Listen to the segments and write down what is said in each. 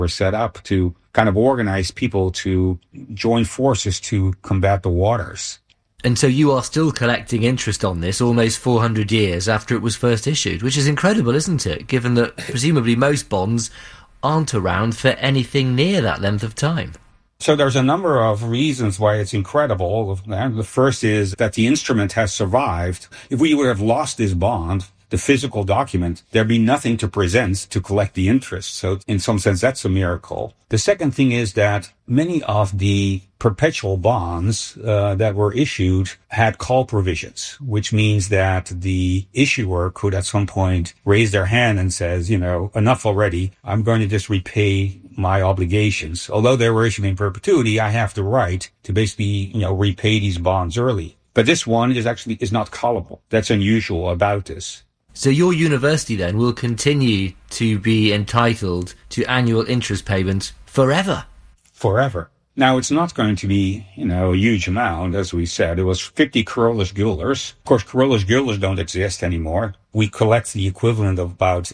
were set up to kind of organize people to join forces to combat the waters. And so you are still collecting interest on this almost 400 years after it was first issued, which is incredible, isn't it? Given that presumably most bonds aren't around for anything near that length of time. So there's a number of reasons why it's incredible. The first is that the instrument has survived. If we would have lost this bond, the physical document, there'd be nothing to present to collect the interest. So in some sense, that's a miracle. The second thing is that many of the perpetual bonds that were issued had call provisions, which means that the issuer could at some point raise their hand and says, enough already. I'm going to just repay my obligations. Although they were issued in perpetuity, I have the right to basically, repay these bonds early. But this one is not callable. That's unusual about this. So your university then will continue to be entitled to annual interest payments forever? Forever. Now, it's not going to be, a huge amount, as we said. It was 50 Carolus guilders. Of course, Carolus guilders don't exist anymore. We collect the equivalent of about,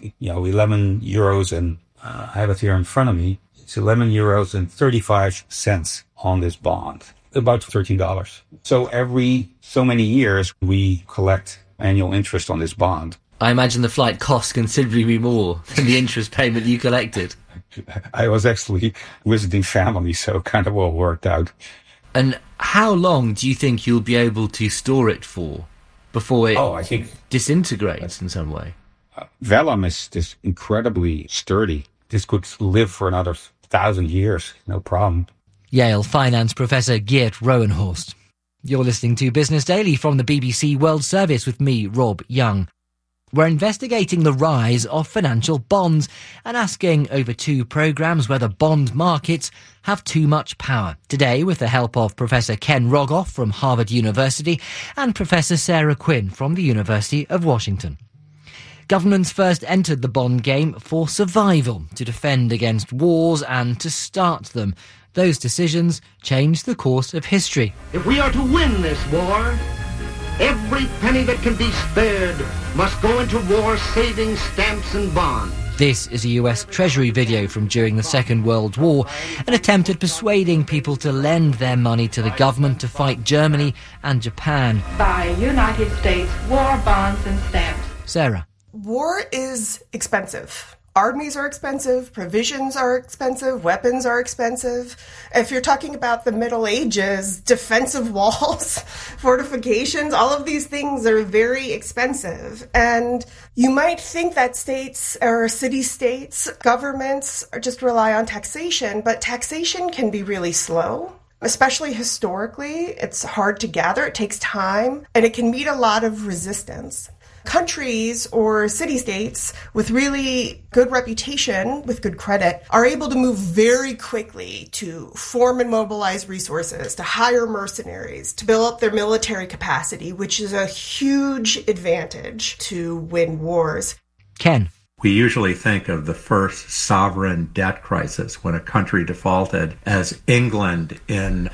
11 euros and I have it here in front of me. It's 11 euros and 35 cents on this bond, about $13. So every so many years, we collect annual interest on this bond. I imagine the flight costs considerably more than the interest payment you collected. I was actually visiting family, so kind of well worked out. And how long do you think you'll be able to store it for before it I think disintegrates in some way? Vellum is just incredibly sturdy. This could live for another 1,000 years, no problem. Yale finance professor Geert Rowenhorst. You're listening to Business Daily from the BBC World Service with me, Rob Young. We're investigating the rise of financial bonds and asking over 2 programmes whether bond markets have too much power. Today, with the help of Professor Ken Rogoff from Harvard University and Professor Sarah Quinn from the University of Washington. Governments first entered the bond game for survival, to defend against wars and to start them. Those decisions changed the course of history. If we are to win this war, every penny that can be spared must go into war-saving stamps and bonds. This is a US Treasury video from during the Second World War, an attempt at persuading people to lend their money to the government to fight Germany and Japan. Buy United States war bonds and stamps. Sarah. War is expensive. Armies are expensive, provisions are expensive, weapons are expensive. If you're talking about the Middle Ages, defensive walls, fortifications, all of these things are very expensive. And you might think that states or city-states, governments just rely on taxation, but taxation can be really slow. Especially historically, it's hard to gather, it takes time, and it can meet a lot of resistance. Countries or city-states with really good reputation, with good credit, are able to move very quickly to form and mobilize resources, to hire mercenaries, to build up their military capacity, which is a huge advantage to win wars. Ken. We usually think of the first sovereign debt crisis when a country defaulted as England in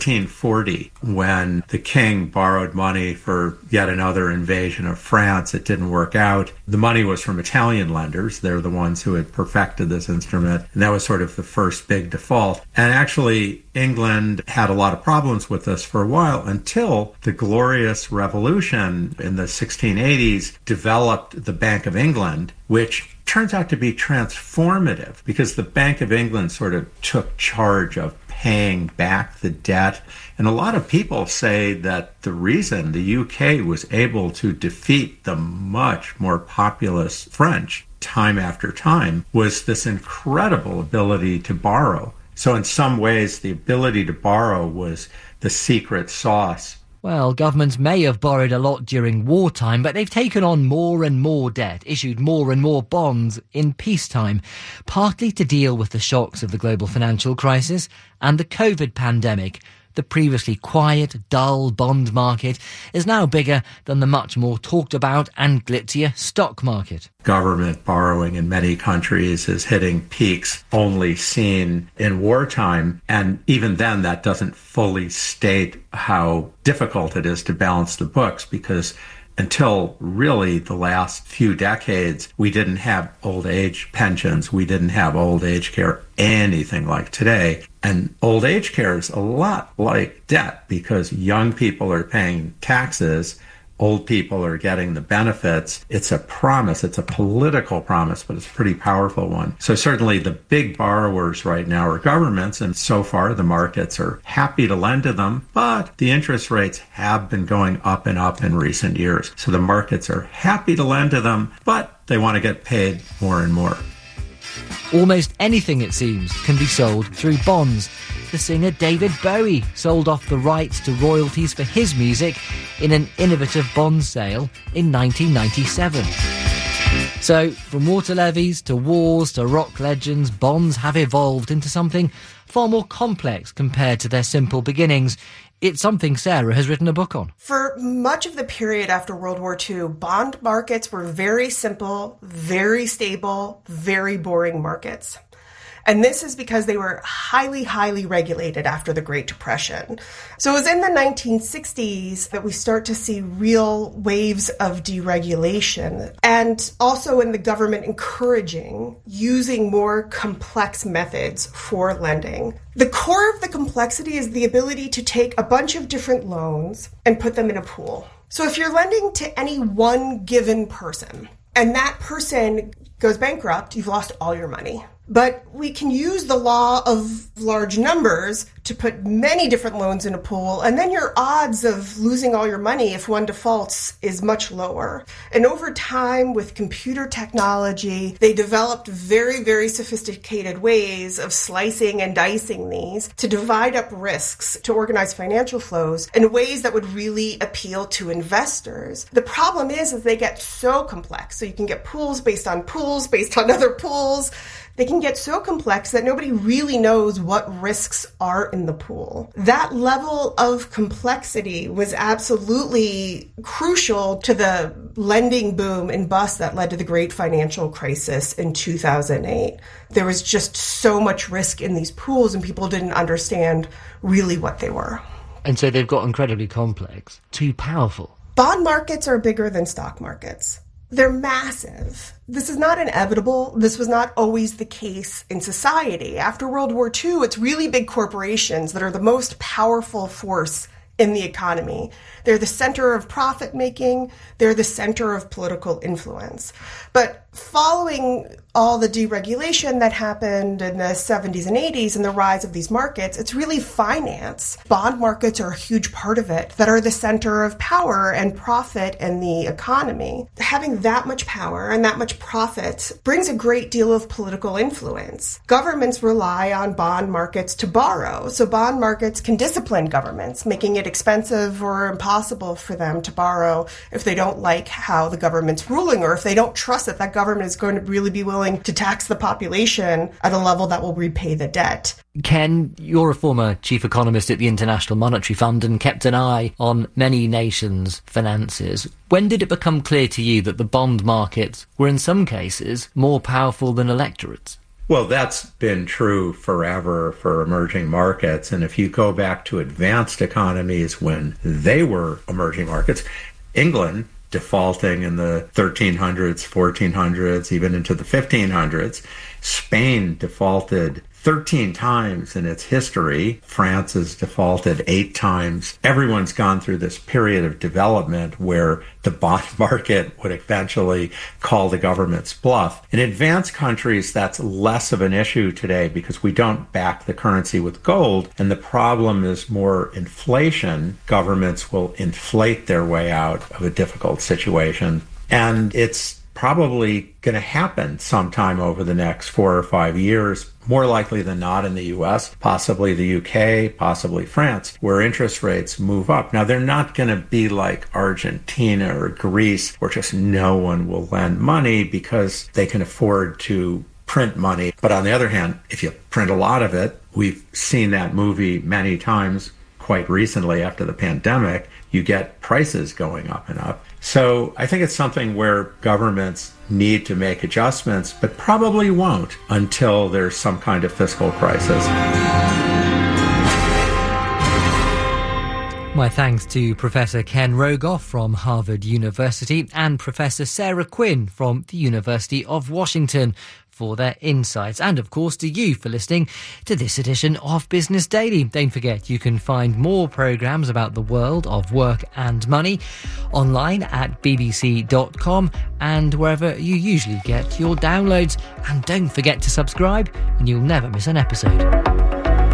1340, when the king borrowed money for yet another invasion of France. It didn't work out. The money was from Italian lenders. They're the ones who had perfected this instrument. And that was sort of the first big default. And actually, England had a lot of problems with this for a while until the Glorious Revolution in the 1680s developed the Bank of England, which turns out to be transformative because the Bank of England sort of took charge of paying back the debt. And a lot of people say that the reason the UK was able to defeat the much more populous French time after time was this incredible ability to borrow. So in some ways, the ability to borrow was the secret sauce. Well, governments may have borrowed a lot during wartime, but they've taken on more and more debt, issued more and more bonds in peacetime, partly to deal with the shocks of the global financial crisis and the COVID pandemic. The previously quiet, dull bond market is now bigger than the much more talked about and glitzier stock market. Government borrowing in many countries is hitting peaks only seen in wartime. And even then, that doesn't fully state how difficult it is to balance the books, because until really the last few decades, we didn't have old age pensions. We didn't have old age care, anything like today. And old age care is a lot like debt because young people are paying taxes. Old people are getting the benefits. It's a promise. It's a political promise, but it's a pretty powerful one. So certainly the big borrowers right now are governments, and so far the markets are happy to lend to them, but the interest rates have been going up and up in recent years. So the markets are happy to lend to them, but they want to get paid more and more. Almost anything, it seems, can be sold through bonds. The singer David Bowie sold off the rights to royalties for his music in an innovative bond sale in 1997. So, from water levies to wars to rock legends, bonds have evolved into something far more complex compared to their simple beginnings. It's something Sarah has written a book on. For much of the period after World War II, bond markets were very simple, very stable, very boring markets. And this is because they were highly, highly regulated after the Great Depression. So it was in the 1960s that we start to see real waves of deregulation, and also in the government encouraging using more complex methods for lending. The core of the complexity is the ability to take a bunch of different loans and put them in a pool. So if you're lending to any one given person, and that person goes bankrupt, you've lost all your money. But we can use the law of large numbers to put many different loans in a pool, and then your odds of losing all your money if one defaults is much lower. And over time, with computer technology, they developed very, very sophisticated ways of slicing and dicing these to divide up risks, to organize financial flows in ways that would really appeal to investors. The problem is they get so complex. So you can get pools based on other pools. They can get so complex that nobody really knows what risks are in the pool. That level of complexity was absolutely crucial to the lending boom and bust that led to the great financial crisis in 2008. There was just so much risk in these pools, and people didn't understand really what they were. And so they've got incredibly complex, too powerful. Bond markets are bigger than stock markets. They're massive. This is not inevitable. This was not always the case in society. After World War II, it's really big corporations that are the most powerful force in the economy. They're the center of profit making. They're the center of political influence. But following all the deregulation that happened in the 70s and 80s and the rise of these markets, it's really finance. Bond markets are a huge part of it that are the center of power and profit in the economy. Having that much power and that much profit brings a great deal of political influence. Governments rely on bond markets to borrow, so bond markets can discipline governments, making it expensive or impossible for them to borrow if they don't like how the government's ruling, or if they don't trust that that government is going to really be willing to tax the population at a level that will repay the debt. Ken, you're a former chief economist at the International Monetary Fund and kept an eye on many nations' finances. When did it become clear to you that the bond markets were in some cases more powerful than electorates? Well, that's been true forever for emerging markets. And if you go back to advanced economies when they were emerging markets, England defaulting in the 1300s, 1400s, even into the 1500s, Spain defaulted 13 times in its history. France has defaulted 8 times. Everyone's gone through this period of development where the bond market would eventually call the government's bluff. In advanced countries, that's less of an issue today because we don't back the currency with gold, and the problem is more inflation. Governments will inflate their way out of a difficult situation, and it's probably going to happen sometime over the next 4 or 5 years, more likely than not in the US, possibly the UK, possibly France, where interest rates move up. Now, they're not going to be like Argentina or Greece, where just no one will lend money because they can afford to print money. But on the other hand, if you print a lot of it, we've seen that movie many times quite recently after the pandemic, you get prices going up and up. So I think it's something where governments need to make adjustments, but probably won't until there's some kind of fiscal crisis. My thanks to Professor Ken Rogoff from Harvard University and Professor Sarah Quinn from the University of Washington for their insights, and of course to you for listening to this edition of Business Daily. Don't forget you can find more programmes about the world of work and money online at bbc.com and wherever you usually get your downloads. And don't forget to subscribe and you'll never miss an episode.